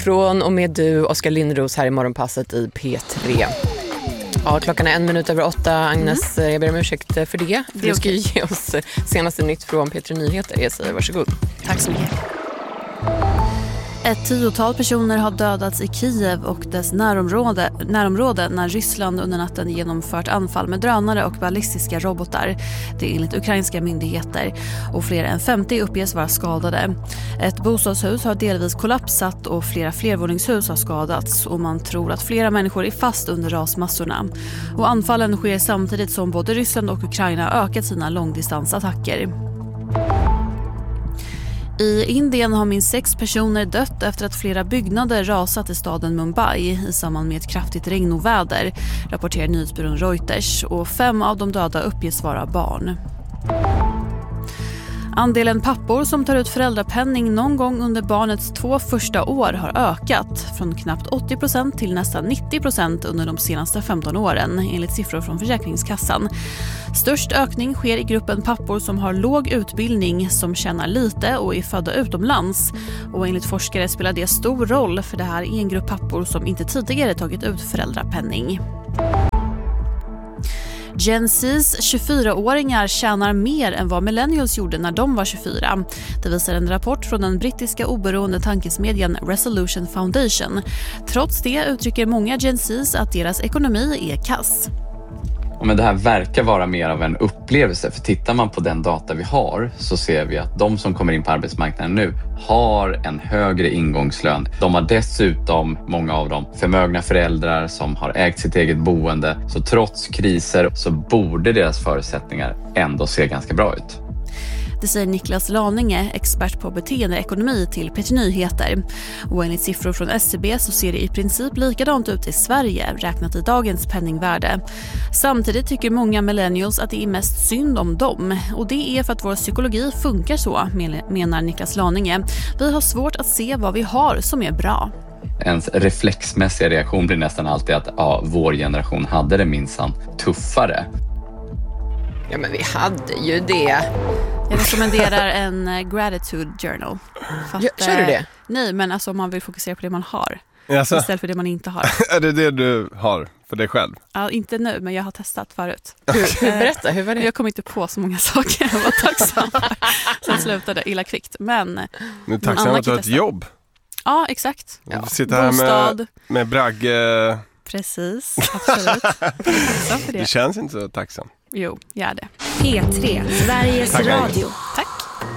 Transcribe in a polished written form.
från och med du, Oskar Lindros, här i Morgonpasset i P3. Ja, klockan är 7:01. Agnes, jag ber om ursäkt för det. För du ska ju ge oss senaste nytt från P3 Nyheter. Jag säger varsågod. Tack så mycket. Ett 10-tal personer har dödats i Kiev och dess närområde när Ryssland under natten genomfört anfall med drönare och ballistiska robotar. Det är enligt ukrainska myndigheter, och fler än 50 uppges vara skadade. Ett bostadshus har delvis kollapsat och flera flervåningshus har skadats, och man tror att flera människor är fast under rasmassorna. Och anfallen sker samtidigt som både Ryssland och Ukraina ökat sina långdistansattacker. I Indien har minst 6 personer dött efter att flera byggnader rasat i staden Mumbai i samband med ett kraftigt regnoväder, rapporterar nyhetsbyrån Reuters, och 5 av de döda uppges vara barn. Andelen pappor som tar ut föräldrapenning någon gång under barnets 2 första år har ökat från knappt 80% till nästan 90% under de senaste 15 åren, enligt siffror från Försäkringskassan. Störst ökning sker i gruppen pappor som har låg utbildning, som tjänar lite och är födda utomlands. Och enligt forskare spelar det stor roll, för det här är en grupp pappor som inte tidigare tagit ut föräldrapenning. Gen Z's 24-åringar tjänar mer än vad millennials gjorde när de var 24. Det visar en rapport från den brittiska oberoende tankesmedjan Resolution Foundation. Trots det uttrycker många Gen Z's att deras ekonomi är kass. Men det här verkar vara mer av en upplevelse, för tittar man på den data vi har så ser vi att de som kommer in på arbetsmarknaden nu har en högre ingångslön. De har dessutom, många av dem, förmögna föräldrar som har ägt sitt eget boende. Så trots kriser så borde deras förutsättningar ändå se ganska bra ut. Det säger Niklas Laninge, expert på beteendeekonomi till P3 Nyheter. Och enligt siffror från SCB så ser det i princip likadant ut i Sverige, räknat i dagens penningvärde. Samtidigt tycker många millennials att det är mest synd om dem. Och det är för att vår psykologi funkar så, menar Niklas Laninge. Vi har svårt att se vad vi har som är bra. Ens reflexmässiga reaktion blir nästan alltid att vår generation hade det minsann tuffare. Ja, men vi hade ju det. Jag rekommenderar en gratitude journal. Kör du det? Nej, men alltså om man vill fokusera på det man har. Jaså? Istället för det man inte har. Är det du har för dig själv? Ja, inte nu, men jag har testat förut. Berätta, hur var det? Jag kom inte på så många saker jag var tacksam för. Sen slutade illa kvickt. Men nu är tacksam att du har ett jobb. Ja, exakt. Ja. Sitta här Bostad. med bragge. Precis, absolut. För det. Det känns inte så tacksam. Jo, gör det. P3, Sveriges Tack, Radio. Tack.